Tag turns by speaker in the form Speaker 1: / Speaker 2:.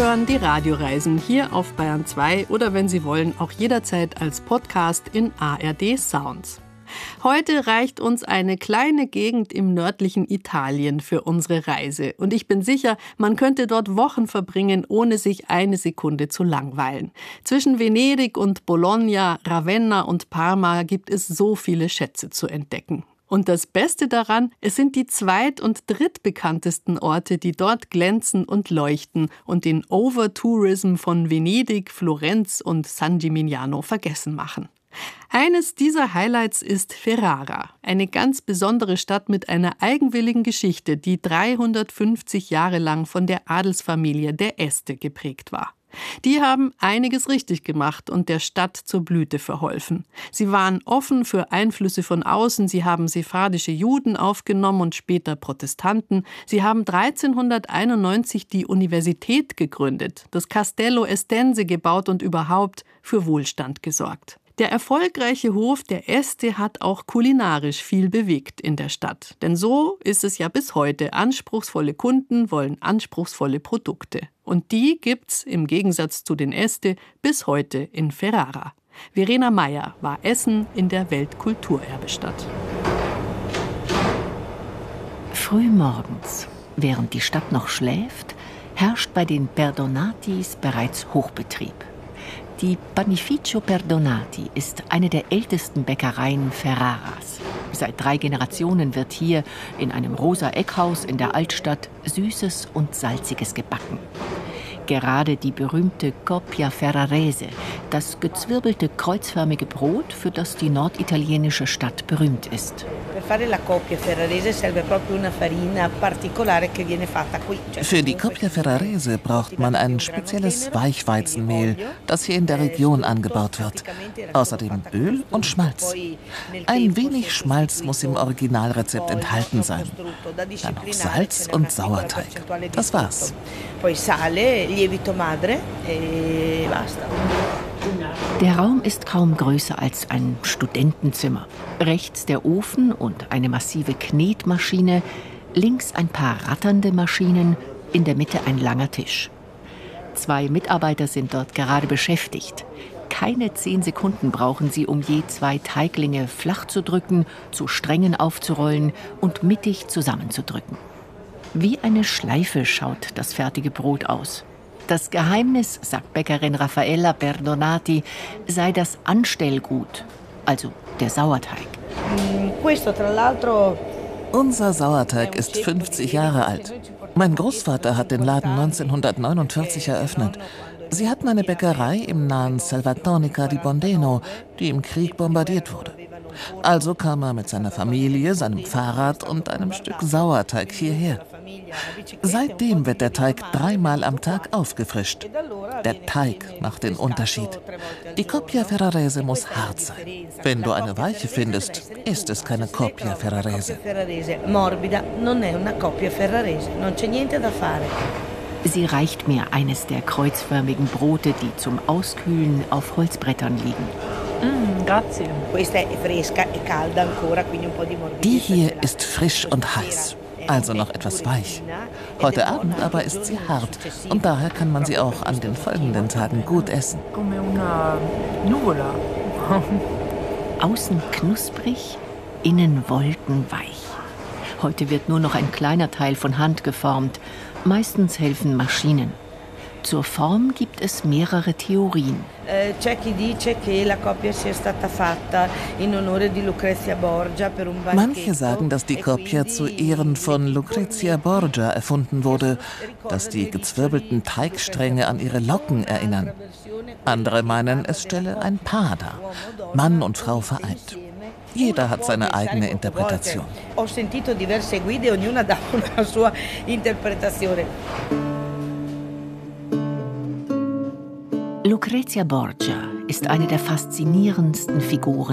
Speaker 1: hören die Radioreisen hier auf Bayern 2 oder wenn Sie wollen, auch jederzeit als Podcast in ARD Sounds. Heute reicht uns eine kleine Gegend im nördlichen Italien für unsere Reise. Und ich bin sicher, man könnte dort Wochen verbringen, ohne sich eine Sekunde zu langweilen. Zwischen Venedig und Bologna, Ravenna und Parma gibt es so viele Schätze zu entdecken. Und das Beste daran, es sind die zweit- und drittbekanntesten Orte, die dort glänzen und leuchten und den Overtourism von Venedig, Florenz und San Gimignano vergessen machen. Eines dieser Highlights ist Ferrara, eine ganz besondere Stadt mit einer eigenwilligen Geschichte, die 350 Jahre lang von der Adelsfamilie der Este geprägt war. Die haben einiges richtig gemacht und der Stadt zur Blüte verholfen. Sie waren offen für Einflüsse von außen, sie haben sephardische Juden aufgenommen und später Protestanten. Sie haben 1391 die Universität gegründet, das Castello Estense gebaut und überhaupt für Wohlstand gesorgt. Der erfolgreiche Hof der Este hat auch kulinarisch viel bewegt in der Stadt. Denn so ist es ja bis heute. Anspruchsvolle Kunden wollen anspruchsvolle Produkte. Und die gibt's im Gegensatz zu den Este bis heute in Ferrara. Verena Meyer war essen in der Weltkulturerbestadt.
Speaker 2: Frühmorgens, während die Stadt noch schläft, herrscht bei den Perdonatis bereits Hochbetrieb. Die Panificio Perdonati ist eine der ältesten Bäckereien Ferraras. Seit 3 Generationen wird hier in einem rosa Eckhaus in der Altstadt Süßes und Salziges gebacken. Gerade die berühmte Coppia Ferrarese, das gezwirbelte kreuzförmige Brot, für das die norditalienische Stadt berühmt ist.
Speaker 3: Für die Coppia Ferrarese braucht man ein spezielles Weichweizenmehl, das hier in der Region angebaut wird. Außerdem Öl und Schmalz. Ein wenig Schmalz muss im Originalrezept enthalten sein. Dann noch Salz und Sauerteig. Das war's.
Speaker 2: Der Raum ist kaum größer als ein Studentenzimmer. Rechts der Ofen und eine massive Knetmaschine, links ein paar ratternde Maschinen, in der Mitte ein langer Tisch. 2 Mitarbeiter sind dort gerade beschäftigt. Keine 10 Sekunden brauchen sie, um je 2 Teiglinge flach zu drücken, zu Strängen aufzurollen und mittig zusammenzudrücken. Wie eine Schleife schaut das fertige Brot aus. Das Geheimnis, sagt Bäckerin Raffaella Perdonati, sei das Anstellgut, also der Sauerteig.
Speaker 3: Unser Sauerteig ist 50 Jahre alt. Mein Großvater hat den Laden 1949 eröffnet. Sie hatten eine Bäckerei im nahen Salvatiernica di Bondeno, die im Krieg bombardiert wurde. Also kam er mit seiner Familie, seinem Fahrrad und einem Stück Sauerteig hierher. Seitdem wird der Teig 3-mal am Tag aufgefrischt. Der Teig macht den Unterschied. Die Coppia Ferrarese muss hart sein. Wenn du eine weiche findest, ist es keine Coppia Ferrarese.
Speaker 2: Sie reicht mir eines der kreuzförmigen Brote, die zum Auskühlen auf Holzbrettern liegen.
Speaker 1: Grazie.
Speaker 3: Die hier ist frisch und heiß, also noch etwas weich. Heute Abend aber ist sie hart und daher kann man sie auch an den folgenden Tagen gut essen.
Speaker 2: Außen knusprig, innen wolkenweich. Heute wird nur noch ein kleiner Teil von Hand geformt. Meistens helfen Maschinen. Zur Form gibt es mehrere Theorien.
Speaker 3: Manche sagen, dass die Coppia zu Ehren von Lucrezia Borgia erfunden wurde, dass die gezwirbelten Teigstränge an ihre Locken erinnern. Andere meinen, es stelle ein Paar dar, Mann und Frau vereint. Jeder hat seine eigene Interpretation.
Speaker 2: Lucrezia Borgia ist eine der faszinierendsten Figuren